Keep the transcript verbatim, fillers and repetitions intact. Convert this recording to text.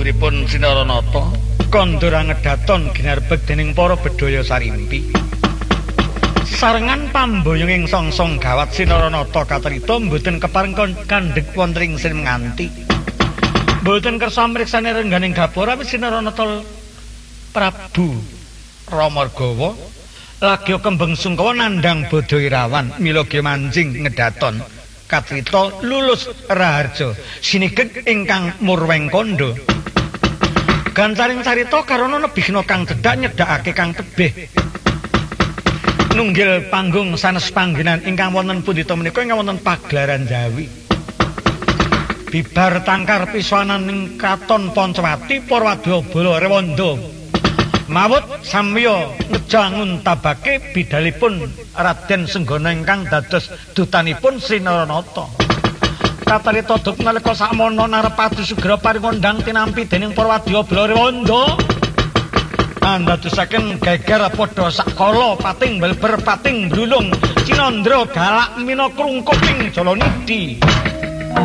anggenipun Sinaranata kandhara ngedaton ginerbeg dening para bedhaya sarimpi. Sarengan pamboyong ing songsong gawat Sinaranata katrita mboten kepareng kandhek wonten ing sin nganti. Mboten kersa mriksani rengganing gapura wis Sinaranata Prabu Ramargawa lagi kembang sungkawa nandhang Bada Irawan mila ge manjing ngedaton katrita lulus raharja sinigeg ingkang murweng kandha. Gancaring carita karana nebihna kang dedhak nyedhakake kang tebih. Nunggil panggung sanes panggenan ingkang wonten pundhita menika ingkang wonten pagelaran Jawi. Bibar tangkar pisanan ing Kraton Pancawati para wadyabala rewanda mawut samya ngejangun tabake bidalipun Raden Senggana ingkang dados dutanipun Sinaranata. Katarita duk nalika sakmono narepati segera paringondang tinampi dening para wadyabala rewanda. Andadosaken geger padha sakala pating belber pating blulung Cinandra galak mina krungkuping Jalanidi.